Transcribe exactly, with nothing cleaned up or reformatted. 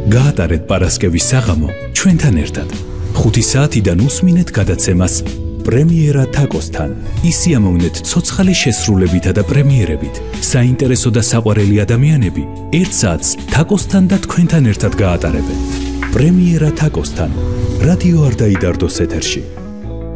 გაატარეთ პარასკევის საღამო ჩვენთან ერთად. ხუთი საათიდან უსმინეთ გადაცემას პრემიერა თაკოსთან. ისიამოვნეთ ცოცხალი შესრულებითა და პრემიერებით. საინტერესო და საყვარელი ადამიანები ერთ საათს თაკოსთან და თქვენთან ერთად გაატარებენ. პრემიერა თაკოსთან. რადიო არ დაიდარდოს ეთერში.